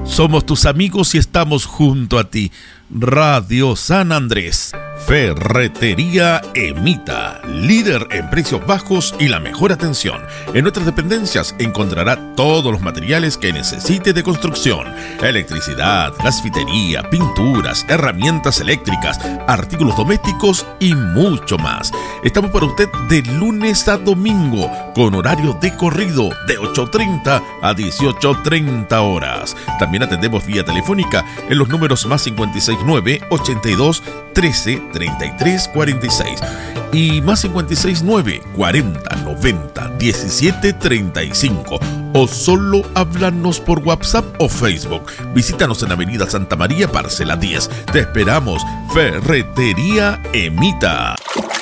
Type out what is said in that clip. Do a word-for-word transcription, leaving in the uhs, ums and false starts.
Somos tus amigos y estamos junto a ti. Radio San Andrés. Ferretería Emita, líder en precios bajos y la mejor atención. En nuestras dependencias encontrará todos los materiales que necesite de construcción: electricidad, gasfitería, pinturas, herramientas eléctricas, artículos domésticos y mucho más. Estamos para usted de lunes a domingo con horario de corrido de ocho treinta a dieciocho treinta horas. También atendemos vía telefónica en los números más cincuenta y seis nueve, ochenta y dos, trece, treinta y tres, cuarenta y seis y más cincuenta y seis nueve, cuarenta, noventa, diecisiete, treinta y cinco, o solo háblanos por WhatsApp o Facebook. Visítanos en Avenida Santa María, parcela diez. Te esperamos. Ferretería Emita.